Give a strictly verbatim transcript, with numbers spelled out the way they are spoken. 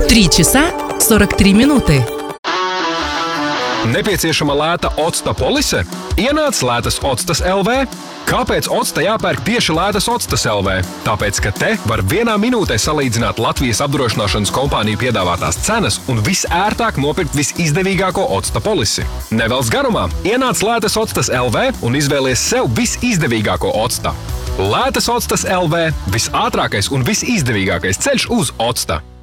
три часа сорок три минуты. Nepieciešama lēta octa polise? Ienāc lētas octas L V. Kāpēc octa jāpērk tieši lētas octas L V? Tāpēc, ka te var vienā minūtē salīdzināt Latvijas apdrošināšanas kompāniju piedāvātās cenas un visērtāk nopirkt visizdevīgāko octa polisi. Nevelc garumā, ienāc lētas octas L V un izvēlies sev visizdevīgāko octa. Lētas octas L V – visātrākais un visizdevīgākais ceļš uz octa.